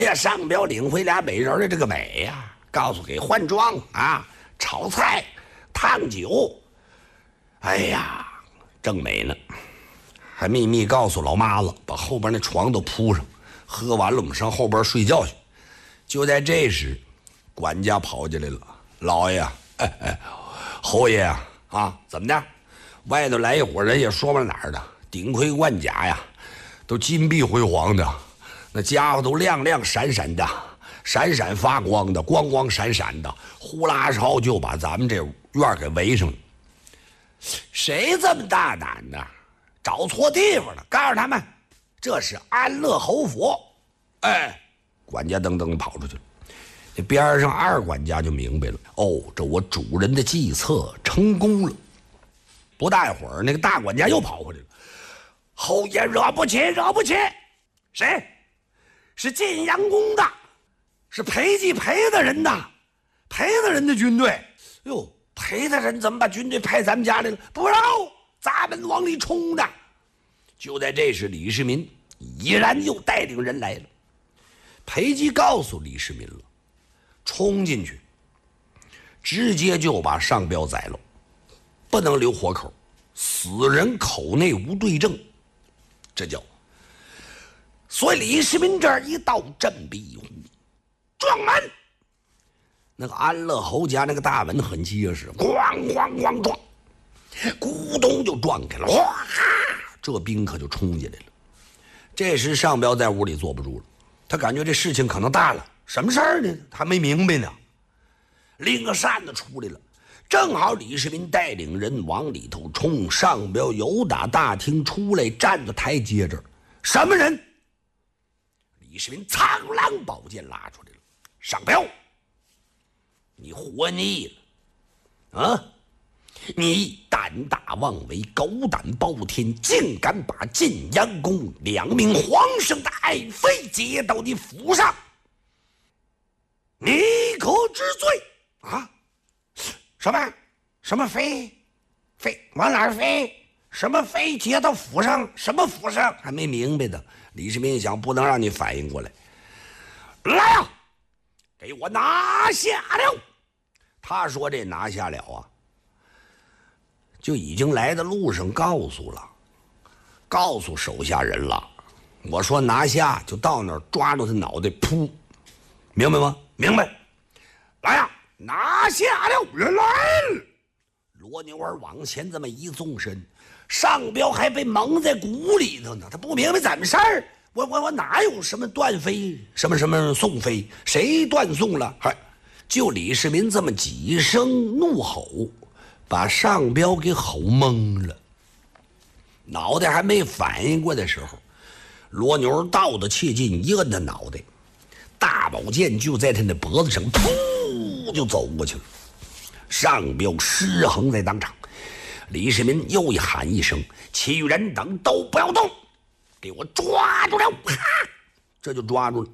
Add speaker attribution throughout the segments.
Speaker 1: 呀，上表领回俩美人的这个美呀，告诉给换装啊，炒菜、烫酒。哎呀，正美呢，还秘密告诉老妈子，把后边那床都铺上，喝完了我们上后边睡觉去。就在这时，管家跑进来了，老爷，侯爷啊，怎么的？外头来一伙人，也说不上哪儿的，顶盔贯甲呀，都金碧辉煌的。那家伙都亮亮闪闪的，闪闪发光的，光光闪闪的，呼啦超就把咱们这院给围上了。谁这么大胆呢？找错地方了！告诉他们，这是安乐侯府。哎，管家噔噔跑出去了。这边上二管家就明白了，哦，这我主人的计策成功了。不大一会儿，那个大管家又跑回来了。侯爷惹不起，惹不起！谁？是晋阳宫的，是裴继裴的人呐，裴的人的军队。哟，裴的人怎么把军队派咱们家来了？不知道，咱们往里冲的。就在这时，李世民已然又带领人来了。裴继告诉李世民了，冲进去，直接就把上彪宰了，不能留活口，死人口内无对证，这叫。所以李世民这儿一到，振臂一呼，撞门。那个安乐侯家那个大门很结实，咣咣咣撞，咕咚就撞开了，哗，这兵可就冲进来了。这时上彪在屋里坐不住了，他感觉这事情可能大了，什么事儿呢？他没明白呢。拎个扇子出来了，正好李世民带领人往里头冲，上彪由打大厅出来，站在台阶这儿。什么人？李世民苍狼宝剑拉出来了，上彪，你活腻了啊！你胆大妄为，狗胆包天，竟敢把晋阳宫2名皇上的爱妃接到你府上，你可知罪啊？什么妃往哪儿飞？什么妃接到府上？什么府上？还没明白的。李世民想，不能让你反应过来。来啊，给我拿下了！他说这拿下了啊，就已经来的路上告诉手下人了。我说拿下，就到那儿抓住他脑袋，噗，明白吗？明白。来呀，拿下了！人来！罗牛儿往前这么一纵身，上彪还被蒙在鼓里头呢，他不明白怎么事儿。我哪有什么断妃，什么宋妃，谁断送了？还就李世民这么几声怒吼，把上彪给吼懵了。脑袋还没反应过来的时候，罗牛到的切近，一摁他脑袋，大宝剑就在他那脖子上，噗就走过去了。上彪失衡在当场。李世民又喊一声：“其余人等都不要动，给我抓住了！”哈，这就抓住了。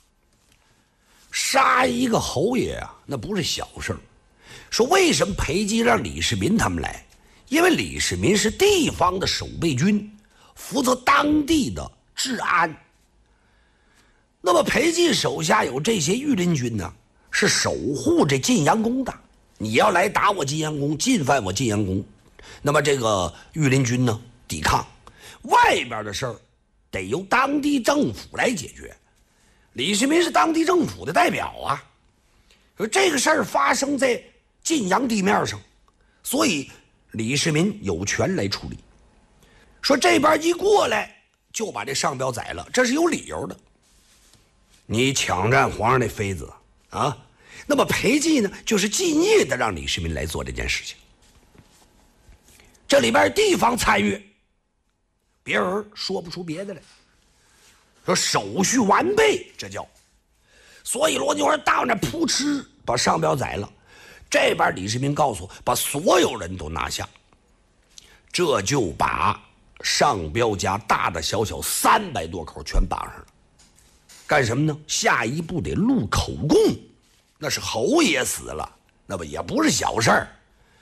Speaker 1: 杀一个侯爷啊，那不是小事儿。说为什么裴继让李世民他们来？因为李世民是地方的守备军，负责当地的治安。那么裴继手下有这些御林军呢，是守护这晋阳宫的。你要来打我晋阳宫，进犯我晋阳宫，那么这个御林军呢，抵抗。外边的事儿得由当地政府来解决。李世民是当地政府的代表啊，说这个事儿发生在晋阳地面上，所以李世民有权来处理。说这边一过来就把这上彪宰了，这是有理由的。你抢占皇上那妃子啊，那么裴继呢，就是尽业的让李世民来做这件事情。这里边地方参与，别人说不出别的来。说手续完备，这叫。所以罗牛儿到那扑哧把上彪宰了。这边李世民告诉把所有人都拿下，这就把上彪家大大小小300多口全绑上了。干什么呢？下一步得录口供，那是侯爷死了，那么也不是小事儿。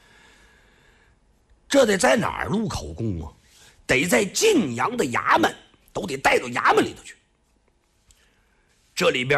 Speaker 1: 这得在哪儿录口供啊？得在晋阳的衙门，都得带到衙门里头去。这里边